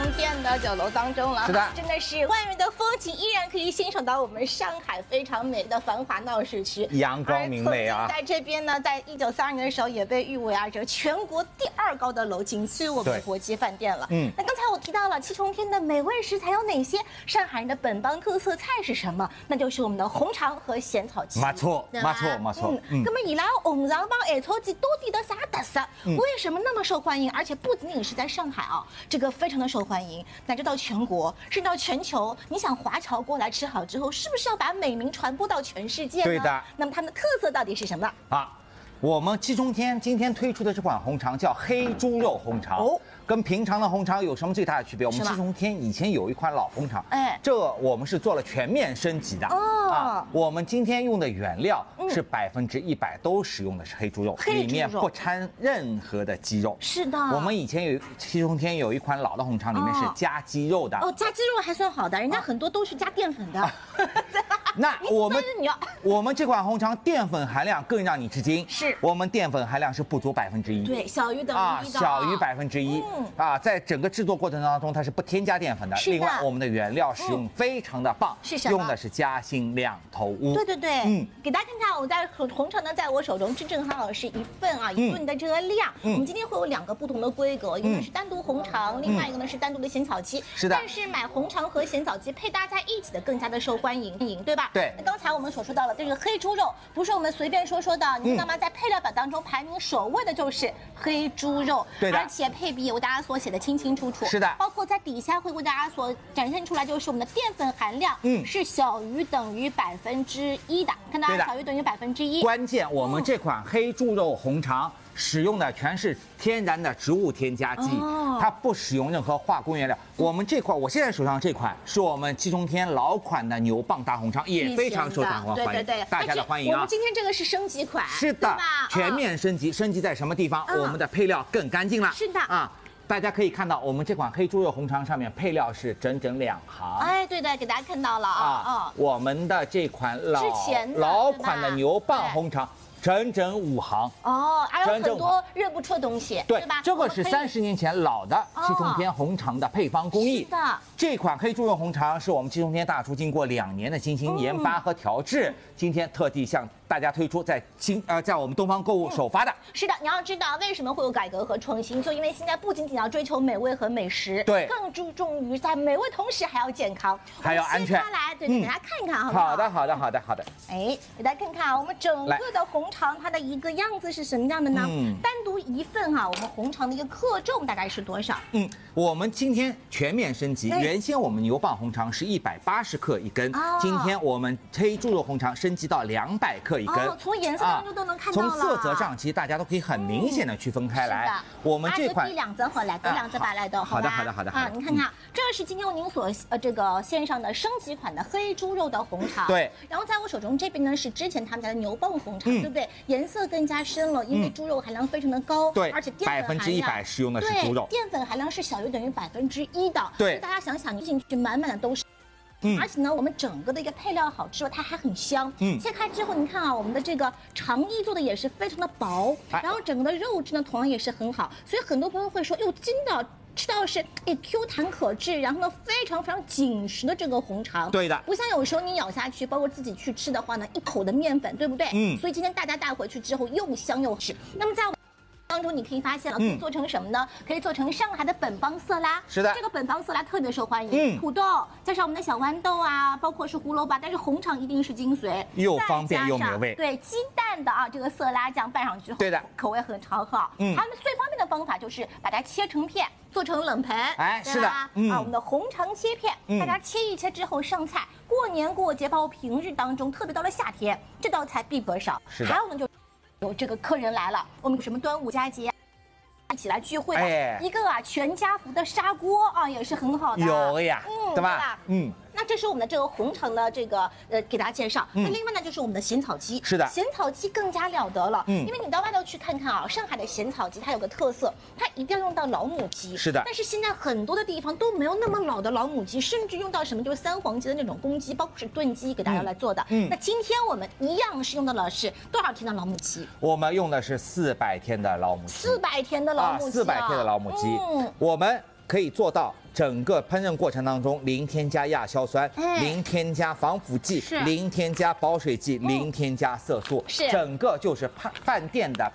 天的酒楼当中了。 是的， 真的是万人的风景依然可以欣赏到我们上海非常美的繁华闹市区， 阳光明媚啊。 在这边呢，在1932年的时候也被誉为这全国第2高的楼，仅次于我们的国际饭店了。那刚才我提到了七重天的美味食材有哪些？上海人的本帮特色菜是什么？那就是我们的红肠和咸草鸡。 没错，没错，没错。 那么伊拉红肠帮咸草鸡到底的啥特色？为什么那么受欢迎？而且不仅仅是在上海这个非常的受欢迎，乃至到全国，甚至到全球。你想华侨过来吃好之后，是不是要把美名传播到全世界呢？ 对的。 那么它们的特色到底是什么啊？我们七重天今天推出的这款红肠叫黑猪肉红肠。跟平常的红肠有什么最大的区别？我们七重天以前有一款老红肠，这我们是做了全面升级的我们今天用的原料是100%都使用的是黑猪肉，里面不掺任何的鸡肉。 是的， 我们以前七重天有一款老的红肠，里面是加鸡肉的。 加鸡肉还算好的，人家很多都是加淀粉的。 那我们这款红肠淀粉含量更让你吃惊， 是我们淀粉含量是不足1%， 对，小于等于1的小于1%。在整个制作过程当中，它是不添加淀粉的。另外，我们的原料使用非常的棒， 是什么？ 用的是嘉兴2头乌。 对，给大家看看，我在红肠呢，在我手中正好是一份1顿的这个量。我们今天会有2个不同的规格，一个呢是单独红肠，另外一个呢是单独的咸草鸡。 是的。 但是买红肠和咸草鸡配搭在一起的更加的受欢迎，对吧？ 对。 那刚才我们所说到了这个黑猪肉，不是我们随便说的，你知道吗？在配料表当中排名首位的就是黑猪肉。 对的。 而且配比有大家所写的清清楚楚。 是的。 包括在底下会为大家所展现出来，就是我们的淀粉含量是小于等于1%的，看到小于等于1%。 关键我们这款黑猪肉红肠使用的全是天然的植物添加剂，它不使用任何化工原料。我们这款，我现在手上这款是我们七重天老款的牛蒡大红肠，也非常受大家的欢迎我们今天这个是升级款， 是的，全面升级。升级在什么地方？我们的配料更干净了。 是的大家可以看到，我们这款黑猪肉红肠上面配料是整2行。 对的，给大家看到了我们的这款老款的牛蒡红肠。整5行还有很多认不出的东西，对吧？ 这个是30年前老的七重天红肠的配方工艺。 是的， 这款黑猪肉红肠是我们七重天大厨经过2年的精心研发和调制，今天特地向大家推出，在我们东方购物首发的。 是的，你要知道为什么会有改革和创新，就因为现在不仅仅要追求美味和美食， 对， 更注重于在美味同时还要健康， 还要安全。 来，给大家看一看，好不好？ 好的。 给大家看看我们整个的红肠，它的一个样子是什么样的呢？单独一份我们红肠的一个克重大概是多少？ 我们今天全面升级，原先我们牛蒡红肠是180克一根，今天我们黑猪肉红肠升级到200克一根。 从颜色当中都能看到了。 从色泽上，其实大家都可以很明显的区分开来。我们这款 2则好来，隔2则把来的。 好的。 您看看，这是今天您所这个线上的升级款的黑猪肉的红肠。 对。 然后在我手中这边呢是之前他们家的牛蒡红肠，对不对？颜色更加深了，因为猪肉含量非常的高。 对。 而且淀粉含量 100%使用的是猪肉。 淀粉含量是小于等于1%的。 对。 所以大家想想，你进去满满的都是。而且呢，我们整个的一个配料好之外，它还很香。切开之后，你看我们的这个肠衣做的也是非常的薄，然后整个的肉质呢，同样也是很好。所以很多朋友会说，真的吃到是Q 弹可治，然后呢非常紧实的这个红肠。 对的， 不像有时候你咬下去，包括自己去吃的话呢，一口的面粉，对不对？所以今天大家带回去之后又香又好吃。那么在当中你可以发现了，可以做成什么呢？可以做成上海的本帮色拉。 是的， 这个本帮色拉特别受欢迎。土豆加上我们的小豌豆包括是胡萝卜，但是红肠一定是精髓， 又方便又美味。 对，鸡蛋的这个色拉酱拌上之后， 对的， 口味很超好。他们最方便的方法就是把它切成片，做成冷盆。 是的， 我们的红肠切片，大家切一切之后上菜。过年过节包括平日当中，特别到了夏天，这道菜必不可少。 是的， 还有呢就。有这个客人来了，我们有什么端午佳节一起来聚会的，一个全家福的砂锅也是很好的。 有呀，对吧？ 那这是我们的这个红肠的这个给大家介绍。那另外呢就是我们的咸草鸡。 是的， 咸草鸡更加了得了。因为你到外头去看看上海的咸草鸡它有个特色，它一定要用到老母鸡。 是的。 但是现在很多的地方都没有那么老的老母鸡，甚至用到什么就是3黄鸡的那种公鸡，包括是炖鸡给大家来做的。那今天我们一样是用到了是多少天的老母鸡？ 我们用的是400天的老母鸡。 400天的老母鸡。 400天的老母鸡。我们可以做到整个烹饪过程当中零添加亚硝酸，零添加防腐剂，零添加保水剂，零添加色素，整个就是饭店的